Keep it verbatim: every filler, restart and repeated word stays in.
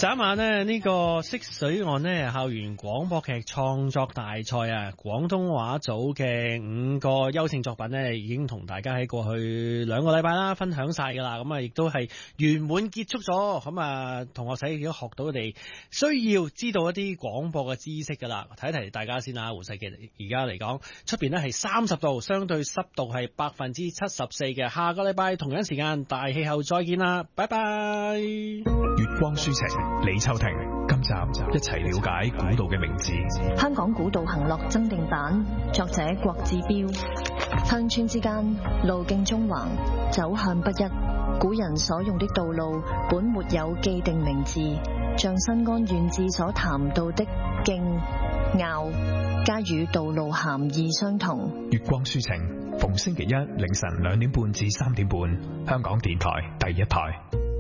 昨晚呢，呢個色水岸呢校園廣播劇創作大賽啊，廣東話組嘅五個優勝作品呢，已經同大家喺過去兩個禮拜啦分享晒噶啦，咁啊亦都係圓滿結束咗。咁啊，同學仔亦都學到佢哋需要知道一啲廣播嘅知識噶啦。提一提大家先啦，胡世傑而家嚟講，出邊呢係三十度，相對濕度係百分之七十四嘅。下個禮拜同樣時間大氣候再見啦，拜拜。 月光抒情。李秋婷，今集一齊了解古道嘅名字。 香港古道行樂增訂版，作者郭志標。鄉村之間，路徑縱橫，走向不一。古人所用的道路本沒有既定名字，像新安縣志所談到的徑、坳，皆與道路涵義相同。 月光抒情，逢星期一凌晨兩點半至三點半，香港電台第一台。